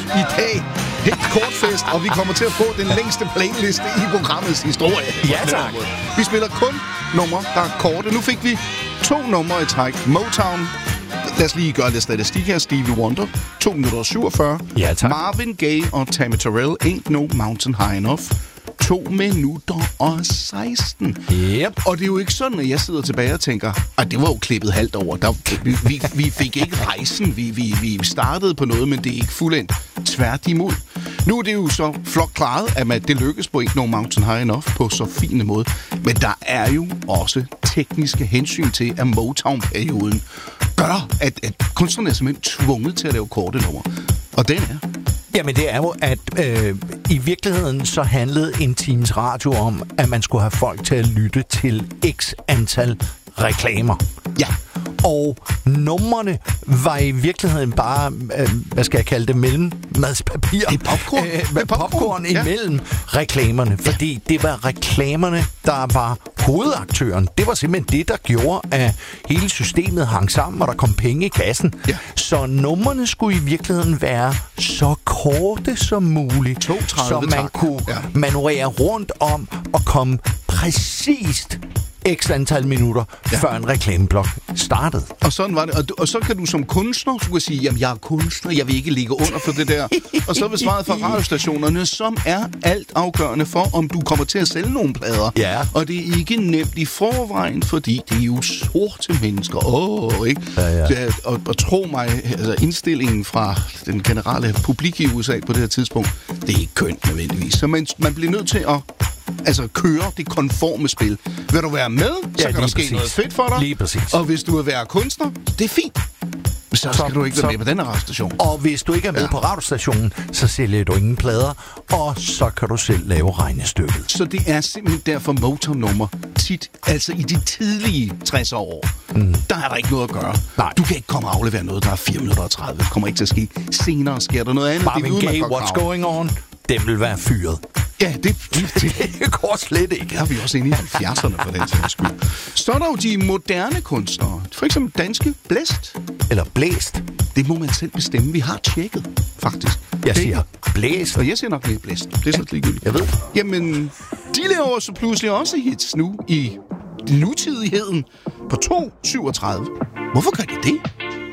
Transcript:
i dag. Helt kortfest, og vi kommer til at få den længste playliste i programmets historie. Ja, tak. Vi spiller kun numre, der er korte. Nu fik vi 2 numre i træk. Motown. Lad os lige gøre lidt statistik her. Stevie Wonder, 2 minutter og 47. Ja, tak. Marvin Gaye og Tammy Terrell, Ain't No Mountain High Enough. 2 minutter og 16. Yep. Og det er jo ikke sådan, at jeg sidder tilbage og tænker, at det var jo klippet halvt over. Vi fik ikke rejsen. Vi startede på noget, men det er ikke fuldendt. Tværtimod. Nu er det jo så flot klaret, at det lykkes på Ain't No Mountain High Enough på så fin en måde. Men der er jo også tekniske hensyn til, at Motown-perioden gør, at kunstnerne er simpelthen tvunget til at lave korte numre. Og den er... Jamen det er jo, at i virkeligheden så handlede en times radio om, at man skulle have folk til at lytte til x antal reklamer. Ja. Og numrene var i virkeligheden bare, hvad skal jeg kalde det, mellemmadspapir. Det er popcorn. Popcorn imellem reklamerne, fordi det var reklamerne, der var hovedaktøren. Det var simpelthen det, der gjorde, at hele systemet hang sammen, og der kom penge i kassen. Ja. Så numrene skulle i virkeligheden være så korte som muligt, 32 så man kunne manøvrere rundt om og komme præcist x antal minutter, før en reklameblok startede. Og sådan var det. Og så kan du som kunstner, du kan sige, jamen jeg er kunstner, jeg vil ikke ligge under for det der. Og så er svaret fra radiostationerne, som er alt afgørende for, om du kommer til at sælge nogle plader. Ja. Og det er ikke nemt i forvejen, fordi det er jo sorte mennesker. Ikke? Ja. Og tro mig, altså indstillingen fra den generelle publik i USA på det her tidspunkt, det er ikke kønt nødvendigvis. Så man bliver nødt til at køre det konforme spil. Vil du være med, så kan der ske noget fedt for dig. Lige præcis. Og hvis du vil være kunstner, det er fint. Så skal du ikke være med på denne radiostation. Og hvis du ikke er med på radiostationen, så sælger du ingen plader, og så kan du selv lave regnestykket. Så det er simpelthen derfor Motown-nummer tit, altså i de tidlige 60'er år, der er der ikke noget at gøre. Nej. Du kan ikke komme og aflevere noget, der er 4 minutter og 30. Det kommer ikke til at ske. Senere sker der noget andet. Marvin Gaye, What's Going On, den vil være fyret. Ja, det går slet ikke. Det har vi også inde i 70'erne for den sags skyld. Så er der jo de moderne kunstnere. For eksempel danske Blæst. Eller Blæst. Det må man selv bestemme. Vi har tjekket, faktisk. Jeg siger Blæst. Og jeg siger nok mere Blæst. Det er så ligegyldigt. Jeg ved. Jamen, de laver så pludselig også hits nu i nutidigheden på 2.37. Hvorfor gør de det?